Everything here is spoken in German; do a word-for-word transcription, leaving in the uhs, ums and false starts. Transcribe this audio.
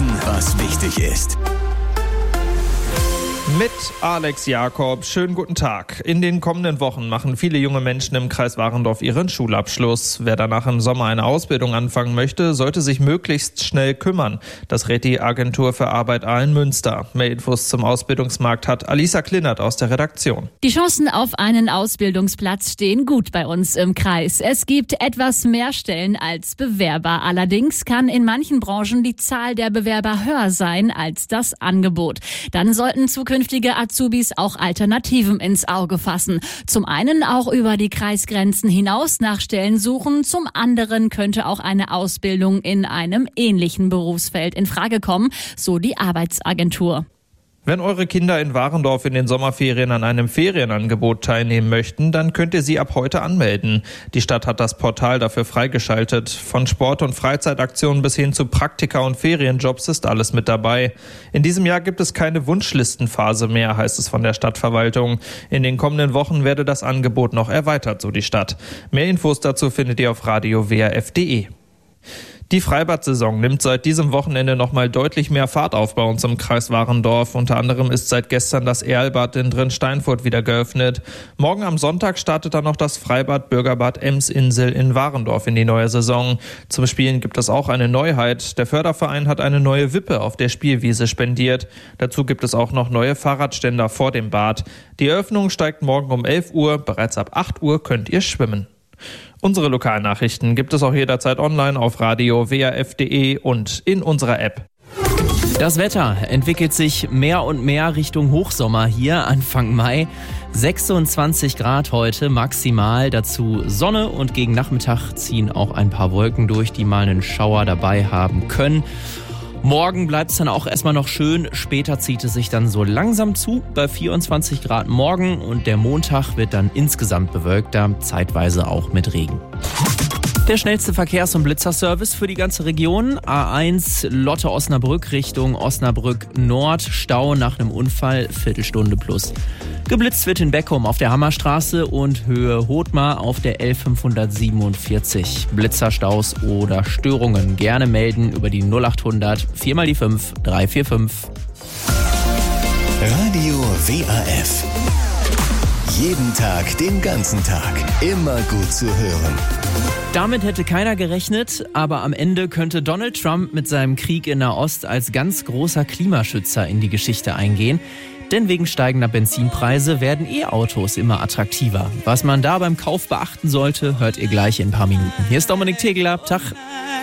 wissen, was wichtig ist. Mit Alex Jakob. Schönen guten Tag. In den kommenden Wochen machen viele junge Menschen im Kreis Warendorf ihren Schulabschluss. Wer danach im Sommer eine Ausbildung anfangen möchte, sollte sich möglichst schnell kümmern. Das rät die Agentur für Arbeit Aalen-Münster. Mehr Infos zum Ausbildungsmarkt hat Alisa Klinert aus der Redaktion. Die Chancen auf einen Ausbildungsplatz stehen gut bei uns im Kreis. Es gibt etwas mehr Stellen als Bewerber. Allerdings kann in manchen Branchen die Zahl der Bewerber höher sein als das Angebot. Dann sollten zukünftige Azubis auch Alternativen ins Auge fassen. Zum einen auch über die Kreisgrenzen hinaus nach Stellen suchen, zum anderen könnte auch eine Ausbildung in einem ähnlichen Berufsfeld in Frage kommen, so die Arbeitsagentur. Wenn eure Kinder in Warendorf in den Sommerferien an einem Ferienangebot teilnehmen möchten, dann könnt ihr sie ab heute anmelden. Die Stadt hat das Portal dafür freigeschaltet. Von Sport- und Freizeitaktionen bis hin zu Praktika und Ferienjobs ist alles mit dabei. In diesem Jahr gibt es keine Wunschlistenphase mehr, heißt es von der Stadtverwaltung. In den kommenden Wochen werde das Angebot noch erweitert, so die Stadt. Mehr Infos dazu findet ihr auf radio w r f punkt d e. Die Freibad-Saison nimmt seit diesem Wochenende nochmal deutlich mehr Fahrt auf bei uns im Kreis Warendorf. Unter anderem ist seit gestern das Erlbad in Drinsteinfurt wieder geöffnet. Morgen am Sonntag startet dann noch das Freibad Bürgerbad Emsinsel in Warendorf in die neue Saison. Zum Spielen gibt es auch eine Neuheit. Der Förderverein hat eine neue Wippe auf der Spielwiese spendiert. Dazu gibt es auch noch neue Fahrradständer vor dem Bad. Die Eröffnung steigt morgen um elf Uhr. Bereits ab acht Uhr könnt ihr schwimmen. Unsere Lokalnachrichten gibt es auch jederzeit online auf radio w r f punkt d e und in unserer App. Das Wetter entwickelt sich mehr und mehr Richtung Hochsommer hier Anfang Mai. sechsundzwanzig Grad heute maximal, dazu Sonne und gegen Nachmittag ziehen auch ein paar Wolken durch, die mal einen Schauer dabei haben können. Morgen bleibt es dann auch erstmal noch schön, später zieht es sich dann so langsam zu bei vierundzwanzig Grad morgen und der Montag wird dann insgesamt bewölkter, zeitweise auch mit Regen. Der schnellste Verkehrs- und Blitzerservice für die ganze Region. A eins Lotte-Osnabrück Richtung Osnabrück Nord. Stau nach einem Unfall, Viertelstunde plus. Geblitzt wird in Beckum auf der Hammerstraße und Höhe Hothmar auf der L fünfhundertsiebenundvierzig. Blitzerstaus oder Störungen gerne melden über die null achthundert vier mal die fünf drei vier fünf. Radio W A F. Jeden Tag, den ganzen Tag. Immer gut zu hören. Damit hätte keiner gerechnet, aber am Ende könnte Donald Trump mit seinem Krieg in Nahost als ganz großer Klimaschützer in die Geschichte eingehen. Denn wegen steigender Benzinpreise werden E-Autos immer attraktiver. Was man da beim Kauf beachten sollte, hört ihr gleich in ein paar Minuten. Hier ist Dominik Tegeler. Tag.